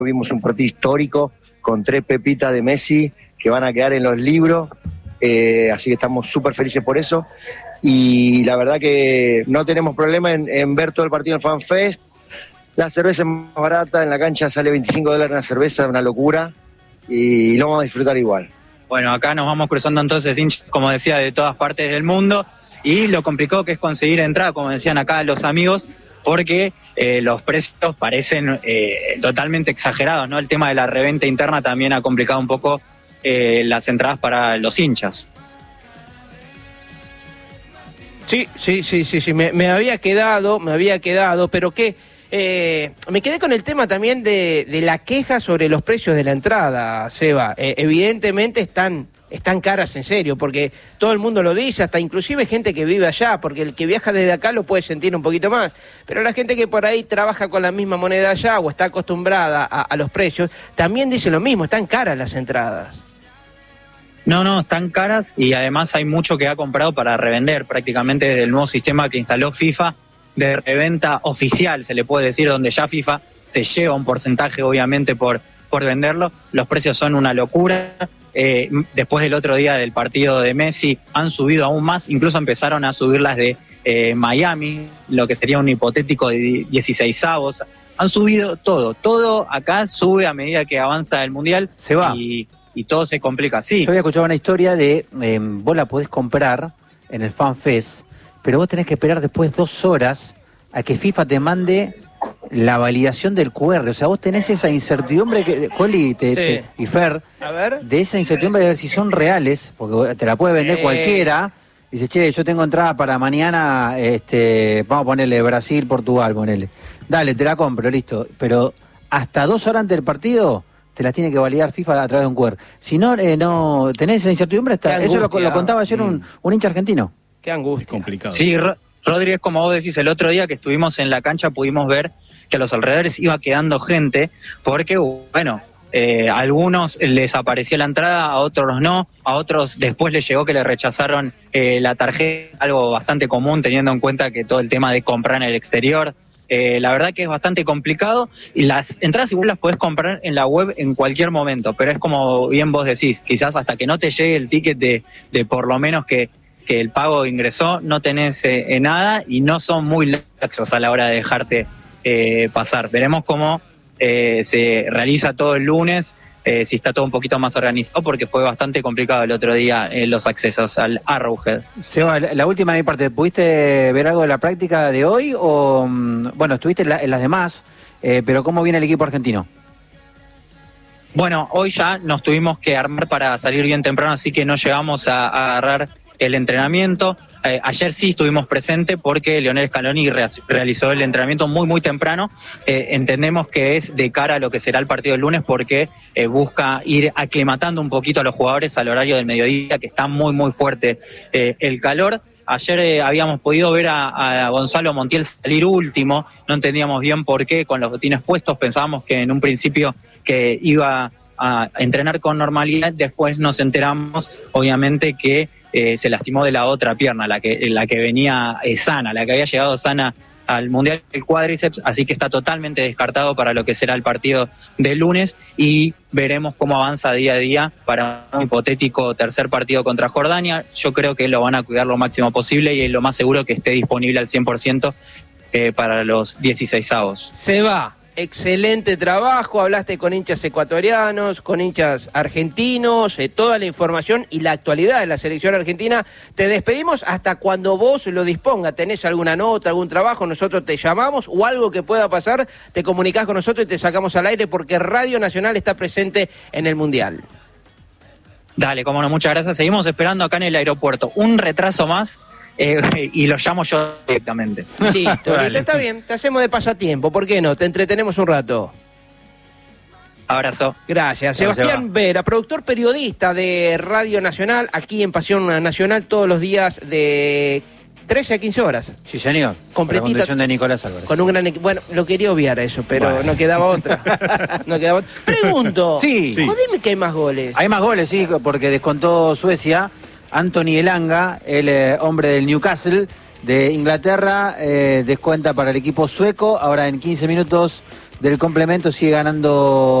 vimos un partido histórico con 3 pepitas de Messi que van a quedar en los libros, así que estamos súper felices por eso. Y la verdad que no tenemos problema en ver todo el partido en el FanFest. La cerveza es más barata, en la cancha sale $25 una cerveza, una locura, y lo vamos a disfrutar igual. Bueno, acá nos vamos cruzando entonces hinchas, como decía, de todas partes del mundo, y lo complicado que es conseguir entrada, como decían acá los amigos, porque los precios parecen totalmente exagerados, ¿no? El tema de la reventa interna también ha complicado un poco las entradas para los hinchas. Sí, me había quedado, pero que me quedé con el tema también de la queja sobre los precios de la entrada, Seba. Evidentemente están caras, en serio, porque todo el mundo lo dice, hasta inclusive gente que vive allá, porque el que viaja desde acá lo puede sentir un poquito más, pero la gente que por ahí trabaja con la misma moneda allá o está acostumbrada a los precios, también dice lo mismo, están caras las entradas. No, están caras, y además hay mucho que ha comprado para revender, prácticamente desde el nuevo sistema que instaló FIFA de reventa oficial, se le puede decir, donde ya FIFA se lleva un porcentaje obviamente por venderlo. Los precios son una locura. Después del otro día del partido de Messi han subido aún más, incluso empezaron a subir las de Miami, lo que sería un hipotético de 16avos. Han subido todo acá sube a medida que avanza el Mundial. Se va. Y todo se complica, sí. Yo había escuchado una historia de, vos la podés comprar en el FanFest, pero vos tenés que esperar después 2 horas a que FIFA te mande la validación del QR. O sea, vos tenés esa incertidumbre, que Coli y Fer, a ver, de esa incertidumbre de ver si son reales, porque te la puede vender cualquiera. Dice, che, yo tengo entrada para mañana, vamos a ponerle Brasil, Portugal, ponele. Dale, te la compro, listo. Pero hasta 2 horas antes del partido te las tiene que validar FIFA a través de un QR. Si no, no tenés esa incertidumbre. Eso lo contaba ayer un hincha argentino. Qué angustia. Es complicado. Sí, Rodríguez, como vos decís, el otro día que estuvimos en la cancha pudimos ver que a los alrededores iba quedando gente, porque, bueno, a algunos les apareció la entrada, a otros no, a otros después les llegó que le rechazaron la tarjeta, algo bastante común teniendo en cuenta que todo el tema de comprar en el exterior. La verdad que es bastante complicado, y las entradas igual las podés comprar en la web en cualquier momento, pero es como bien vos decís, quizás hasta que no te llegue el ticket de por lo menos que el pago ingresó, no tenés nada, y no son muy laxos a la hora de dejarte pasar. Veremos cómo se realiza todo el lunes, si está todo un poquito más organizado, porque fue bastante complicado el otro día los accesos al Arrowhead. Seba, la última de mi parte, ¿pudiste ver algo de la práctica de hoy? O bueno, estuviste en las demás, pero ¿cómo viene el equipo argentino? Bueno, hoy ya nos tuvimos que armar para salir bien temprano, así que no llegamos a agarrar el entrenamiento. Ayer sí estuvimos presentes porque Lionel Scaloni realizó el entrenamiento muy temprano. Entendemos que es de cara a lo que será el partido del lunes, porque busca ir aclimatando un poquito a los jugadores al horario del mediodía, que está muy fuerte el calor. Ayer habíamos podido ver a Gonzalo Montiel salir último, no entendíamos bien por qué, con los botines puestos. Pensábamos que en un principio que iba a entrenar con normalidad, después nos enteramos obviamente que se lastimó de la otra pierna, la que venía sana, la que había llegado sana al Mundial, el cuádriceps, así que está totalmente descartado para lo que será el partido del lunes, y veremos cómo avanza día a día para un hipotético tercer partido contra Jordania. Yo creo que lo van a cuidar lo máximo posible, y es lo más seguro que esté disponible al 100% para los 16avos. Se va. Excelente trabajo, hablaste con hinchas ecuatorianos, con hinchas argentinos, toda la información y la actualidad de la selección argentina. Te despedimos hasta cuando vos lo dispongas. ¿Tenés alguna nota, algún trabajo? Nosotros te llamamos, o algo que pueda pasar, te comunicás con nosotros y te sacamos al aire, porque Radio Nacional está presente en el Mundial. Dale, cómo no, muchas gracias. Seguimos esperando acá en el aeropuerto. Un retraso más. Y lo llamo yo directamente. Listo, está bien, te hacemos de pasatiempo, ¿por qué no? Te entretenemos un rato. Abrazo. Gracias. Sebastián Vera, productor periodista de Radio Nacional, aquí en Pasión Nacional, todos los días de 13 a 15 horas. Sí, señor. Completita. Con la conducción de Nicolás Álvarez. Con un gran equipo. Bueno, lo quería obviar a eso, pero bueno, no quedaba otra. Pregunto. Sí. Jodeme que hay más goles. Hay más goles, sí, porque descontó Suecia. Anthony Elanga, el hombre del Newcastle de Inglaterra, descuenta para el equipo sueco. Ahora en 15 minutos del complemento sigue ganando